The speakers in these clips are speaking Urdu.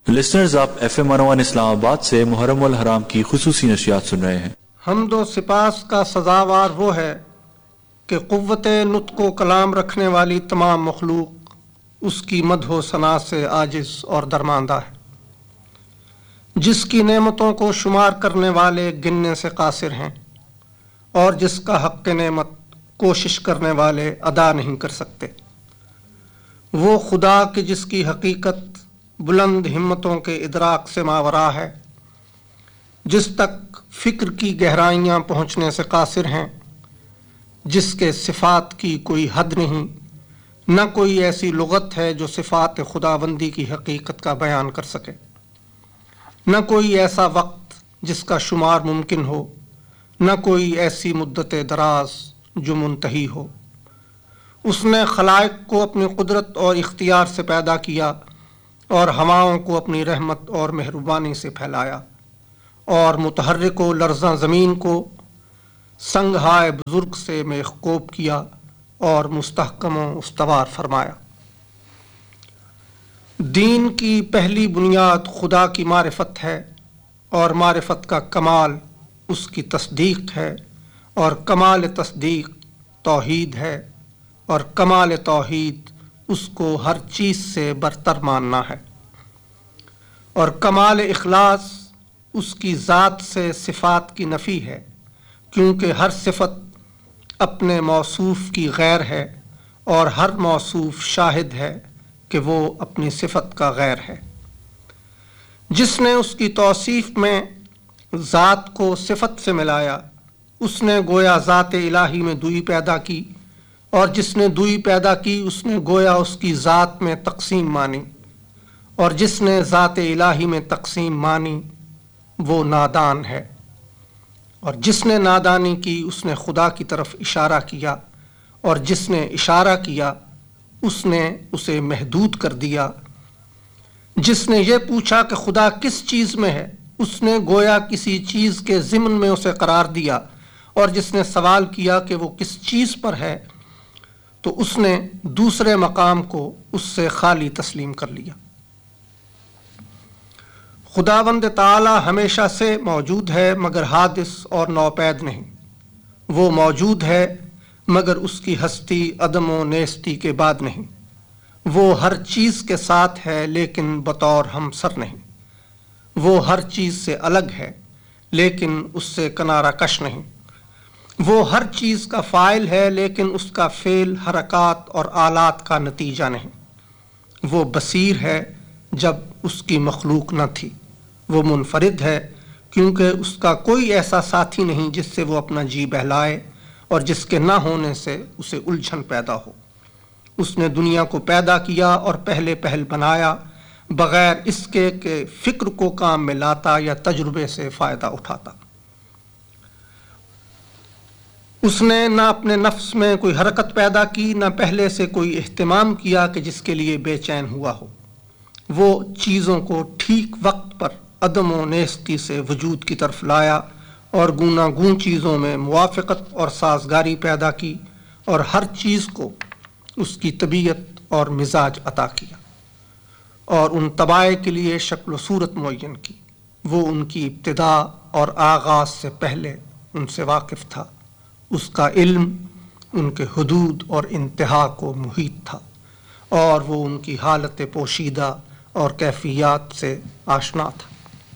لسنرز آپ FM 101 اسلام آباد سے محرم الحرام کی خصوصی نشریات سن رہے ہیں۔ حمد و سپاس کا سزاوار وہ ہے کہ قوت نطق و کلام رکھنے والی تمام مخلوق اس کی مدح و ثنا سے عاجز اور درماندہ ہے، جس کی نعمتوں کو شمار کرنے والے گننے سے قاصر ہیں اور جس کا حق نعمت کوشش کرنے والے ادا نہیں کر سکتے۔ وہ خدا کہ جس کی حقیقت بلند ہمتوں کے ادراک سے ماورا ہے، جس تک فکر کی گہرائیاں پہنچنے سے قاصر ہیں، جس کے صفات کی کوئی حد نہیں، نہ کوئی ایسی لغت ہے جو صفات خداوندی کی حقیقت کا بیان کر سکے، نہ کوئی ایسا وقت جس کا شمار ممکن ہو، نہ کوئی ایسی مدت دراز جو منتہی ہو۔ اس نے خلائق کو اپنی قدرت اور اختیار سے پیدا کیا اور ہواؤں کو اپنی رحمت اور مہربانی سے پھیلایا، اور متحرک و لرزاں زمین کو سنگھائے بزرگ سے میخکوب کیا اور مستحکم و استوار فرمایا۔ دین کی پہلی بنیاد خدا کی معرفت ہے، اور معرفت کا کمال اس کی تصدیق ہے، اور کمال تصدیق توحید ہے، اور کمال توحید اس کو ہر چیز سے برتر ماننا ہے، اور کمال اخلاص اس کی ذات سے صفات کی نفی ہے، کیونکہ ہر صفت اپنے موصوف کی غیر ہے اور ہر موصوف شاہد ہے کہ وہ اپنی صفت کا غیر ہے۔ جس نے اس کی توصیف میں ذات کو صفت سے ملایا، اس نے گویا ذات الہی میں دوئی پیدا کی، اور جس نے دوئی پیدا کی اس نے گویا اس کی ذات میں تقسیم مانی، اور جس نے ذات الہی میں تقسیم مانی وہ نادان ہے، اور جس نے نادانی کی اس نے خدا کی طرف اشارہ کیا، اور جس نے اشارہ کیا اس نے اسے محدود کر دیا۔ جس نے یہ پوچھا کہ خدا کس چیز میں ہے، اس نے گویا کسی چیز کے ضمن میں اسے قرار دیا، اور جس نے سوال کیا کہ وہ کس چیز پر ہے تو اس نے دوسرے مقام کو اس سے خالی تسلیم کر لیا۔ خداوند تعالی ہمیشہ سے موجود ہے مگر حادث اور نوپید نہیں۔ وہ موجود ہے مگر اس کی ہستی عدم و نیستی کے بعد نہیں۔ وہ ہر چیز کے ساتھ ہے لیکن بطور ہمسر نہیں۔ وہ ہر چیز سے الگ ہے لیکن اس سے کنارہ کش نہیں۔ وہ ہر چیز کا فاعل ہے لیکن اس کا فعل حرکات اور آلات کا نتیجہ نہیں۔ وہ بصیر ہے جب اس کی مخلوق نہ تھی۔ وہ منفرد ہے کیونکہ اس کا کوئی ایسا ساتھی نہیں جس سے وہ اپنا جی بہلائے اور جس کے نہ ہونے سے اسے الجھن پیدا ہو۔ اس نے دنیا کو پیدا کیا اور پہلے پہل بنایا، بغیر اس کے کہ فکر کو کام میں لاتا یا تجربے سے فائدہ اٹھاتا۔ اس نے نہ اپنے نفس میں کوئی حرکت پیدا کی، نہ پہلے سے کوئی اہتمام کیا کہ جس کے لیے بے چین ہوا ہو۔ وہ چیزوں کو ٹھیک وقت پر عدم و نیستی سے وجود کی طرف لایا اور گوناگون چیزوں میں موافقت اور سازگاری پیدا کی، اور ہر چیز کو اس کی طبیعت اور مزاج عطا کیا، اور ان طبائع کے لیے شکل و صورت معین کی۔ وہ ان کی ابتدا اور آغاز سے پہلے ان سے واقف تھا۔ اس کا علم ان کے حدود اور انتہا کو محیط تھا، اور وہ ان کی حالت پوشیدہ اور کیفیات سے آشنا تھا۔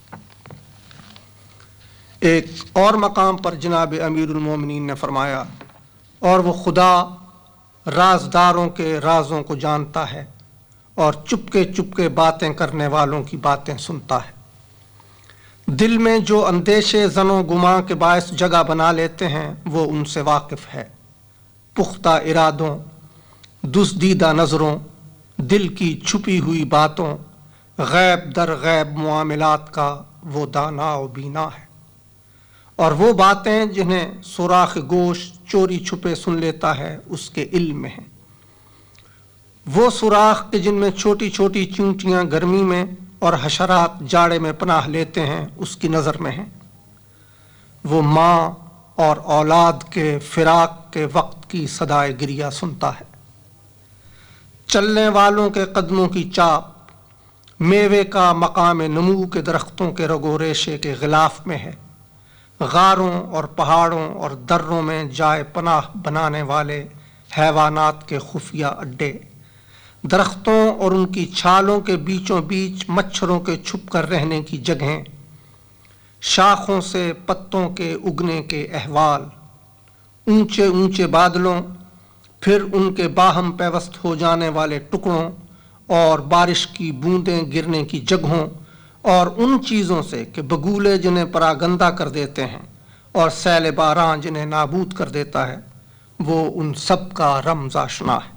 ایک اور مقام پر جناب امیر المومنین نے فرمایا، اور وہ خدا رازداروں کے رازوں کو جانتا ہے اور چپکے باتیں کرنے والوں کی باتیں سنتا ہے۔ دل میں جو اندیشے زن و گماں کے باعث جگہ بنا لیتے ہیں وہ ان سے واقف ہے۔ پختہ ارادوں، دزدیدہ نظروں، دل کی چھپی ہوئی باتوں، غیب در غیب معاملات کا وہ دانا و بینا ہے۔ اور وہ باتیں جنہیں سوراخ گوش چوری چھپے سن لیتا ہے اس کے علم میں ہیں۔ وہ سوراخ کہ جن میں چھوٹی چھوٹی چونٹیاں گرمی میں اور حشرات جاڑے میں پناہ لیتے ہیں اس کی نظر میں ہیں۔ وہ ماں اور اولاد کے فراق کے وقت کی صدائے گریہ سنتا ہے۔ چلنے والوں کے قدموں کی چاپ، میوے کا مقام نمو کے درختوں کے رگ و ریشے کے غلاف میں ہے، غاروں اور پہاڑوں اور دروں میں جائے پناہ بنانے والے حیوانات کے خفیہ اڈے، درختوں اور ان کی چھالوں کے بیچوں بیچ مچھروں کے چھپ کر رہنے کی جگہیں، شاخوں سے پتوں کے اگنے کے احوال، اونچے اونچے بادلوں، پھر ان کے باہم پیوست ہو جانے والے ٹکڑوں اور بارش کی بوندیں گرنے کی جگہوں، اور ان چیزوں سے کہ بگولے جنہیں پراگندہ کر دیتے ہیں اور سیل باراں جنہیں نابود کر دیتا ہے، وہ ان سب کا رمز آشنا ہے۔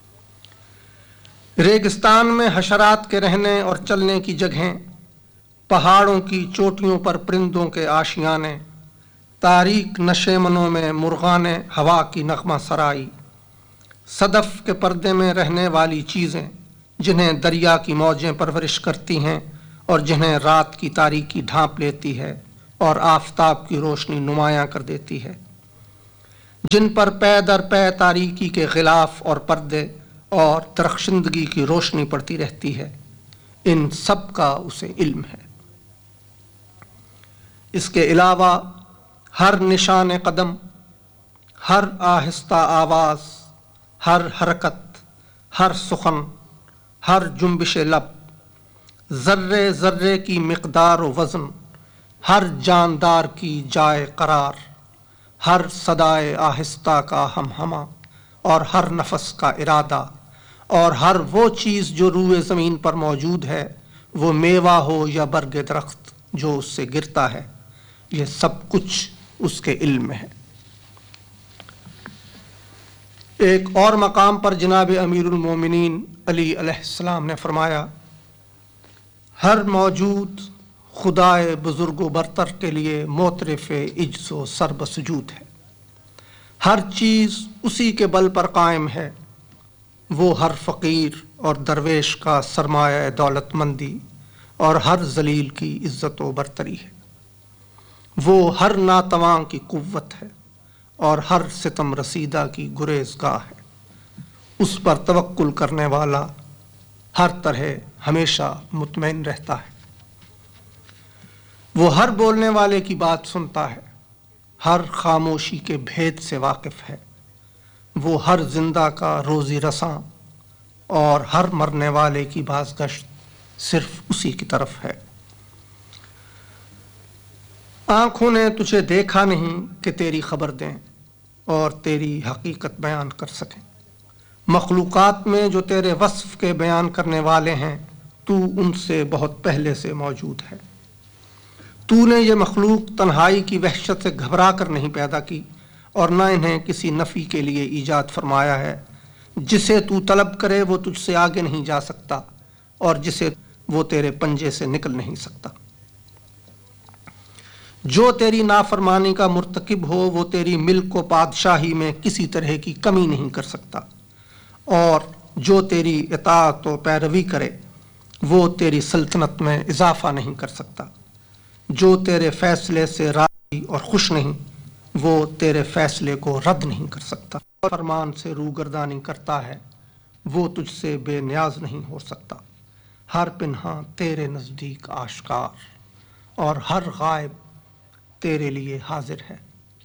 ریگستان میں حشرات کے رہنے اور چلنے کی جگہیں، پہاڑوں کی چوٹیوں پر پرندوں کے آشیانے، تاریک نشیمنوں میں مرغان ہوا کی نغمہ سرائی، صدف کے پردے میں رہنے والی چیزیں جنہیں دریا کی موجیں پرورش کرتی ہیں اور جنہیں رات کی تاریکی ڈھانپ لیتی ہے اور آفتاب کی روشنی نمایاں کر دیتی ہے، جن پر پے در پے تاریکی کے غلاف اور پردے اور درخشندگی کی روشنی پڑتی رہتی ہے، ان سب کا اسے علم ہے۔ اس کے علاوہ ہر نشان قدم، ہر آہستہ آواز، ہر حرکت، ہر سخن، ہر جنبش لب، ذرے ذرے کی مقدار و وزن، ہر جاندار کی جائے قرار، ہر صدائے آہستہ کا ہم ہمہ اور ہر نفس کا ارادہ، اور ہر وہ چیز جو روئے زمین پر موجود ہے، وہ میوہ ہو یا برگ درخت جو اس سے گرتا ہے، یہ سب کچھ اس کے علم میں ہے۔ ایک اور مقام پر جناب امیر المومنین علی علیہ السلام نے فرمایا، ہر موجود خدائے بزرگ و برتر کے لیے معترف عجز و سر بسجود ہے، ہر چیز اسی کے بل پر قائم ہے، وہ ہر فقیر اور درویش کا سرمایہ دولت مندی اور ہر ذلیل کی عزت و برتری ہے، وہ ہر ناتواں کی قوت ہے اور ہر ستم رسیدہ کی گریزگاہ ہے، اس پر توکل کرنے والا ہر طرح ہمیشہ مطمئن رہتا ہے، وہ ہر بولنے والے کی بات سنتا ہے، ہر خاموشی کے بھید سے واقف ہے، وہ ہر زندہ کا روزی رساں اور ہر مرنے والے کی بازگشت صرف اسی کی طرف ہے۔ آنکھوں نے تجھے دیکھا نہیں کہ تیری خبر دیں اور تیری حقیقت بیان کر سکیں، مخلوقات میں جو تیرے وصف کے بیان کرنے والے ہیں تو ان سے بہت پہلے سے موجود ہے، تو نے یہ مخلوق تنہائی کی وحشت سے گھبرا کر نہیں پیدا کی اور نہ انہیں کسی نفی کے لیے ایجاد فرمایا ہے، جسے تو طلب کرے وہ تجھ سے آگے نہیں جا سکتا اور جسے وہ تیرے پنجے سے نکل نہیں سکتا، جو تیری نافرمانی کا مرتکب ہو وہ تیری ملک و بادشاہی میں کسی طرح کی کمی نہیں کر سکتا، اور جو تیری اطاعت و پیروی کرے وہ تیری سلطنت میں اضافہ نہیں کر سکتا، جو تیرے فیصلے سے راضی اور خوش نہیں وہ تیرے فیصلے کو رد نہیں کر سکتا، فرمان سے روگردانی کرتا ہے وہ تجھ سے بے نیاز نہیں ہو سکتا، ہر پنہاں تیرے نزدیک آشکار اور ہر غائب تیرے لیے حاضر ہے،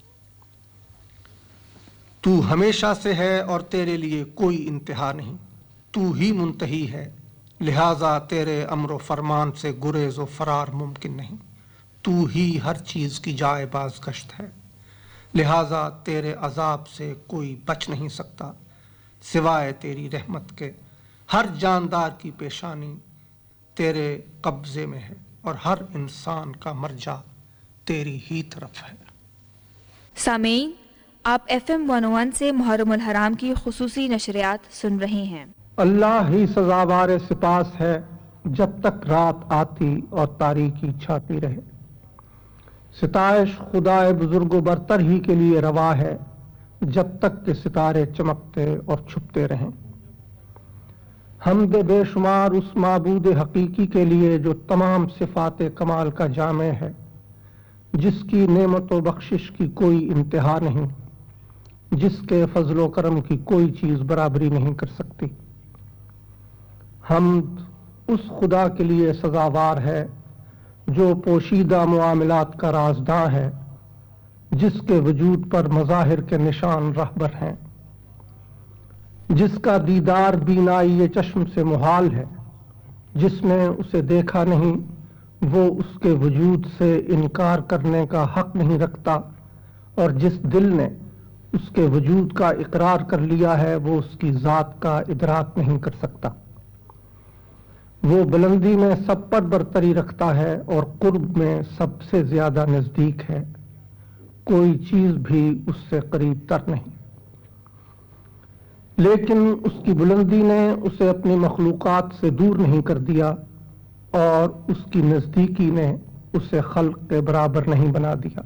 تو ہمیشہ سے ہے اور تیرے لیے کوئی انتہا نہیں، تو ہی منتہی ہے، لہٰذا تیرے امر و فرمان سے گریز و فرار ممکن نہیں، تو ہی ہر چیز کی جائے بازگشت ہے، لہٰذا تیرے عذاب سے کوئی بچ نہیں سکتا سوائے تیری رحمت کے، ہر جاندار کی پیشانی تیرے قبضے میں ہے اور ہر انسان کا مرجع تیری ہی طرف ہے۔ سامعین، آپ FM 101 سے محرم الحرام کی خصوصی نشریات سن رہے ہیں۔ اللہ ہی سزاوار سپاس ہے جب تک رات آتی اور تاریکی چھاتی رہے، ستائش خدائے بزرگ و برتر ہی کے لیے روا ہے جب تک کہ ستارے چمکتے اور چھپتے رہیں، حمد بے شمار اس معبود حقیقی کے لیے جو تمام صفات کمال کا جامع ہے، جس کی نعمت و بخشش کی کوئی انتہا نہیں، جس کے فضل و کرم کی کوئی چیز برابری نہیں کر سکتی۔ حمد اس خدا کے لیے سزاوار ہے جو پوشیدہ معاملات کا رازداں ہے، جس کے وجود پر مظاہر کے نشان رہبر ہیں، جس کا دیدار بینائی چشم سے محال ہے، جس نے اسے دیکھا نہیں وہ اس کے وجود سے انکار کرنے کا حق نہیں رکھتا، اور جس دل نے اس کے وجود کا اقرار کر لیا ہے وہ اس کی ذات کا ادراک نہیں کر سکتا۔ وہ بلندی میں سب پر برتری رکھتا ہے اور قرب میں سب سے زیادہ نزدیک ہے، کوئی چیز بھی اس سے قریب تر نہیں۔ لیکن اس کی بلندی نے اسے اپنی مخلوقات سے دور نہیں کر دیا، اور اس کی نزدیکی نے اسے خلق کے برابر نہیں بنا دیا۔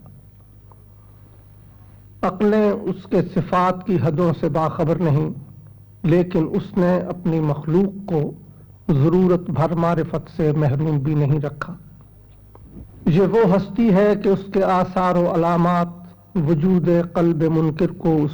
عقلیں اس کے صفات کی حدوں سے باخبر نہیں، لیکن اس نے اپنی مخلوق کو ضرورت بھر معرفت سے محروم بھی نہیں رکھا۔ یہ وہ ہستی ہے کہ اس کے آثار و علامات وجود قلب منکر کو اس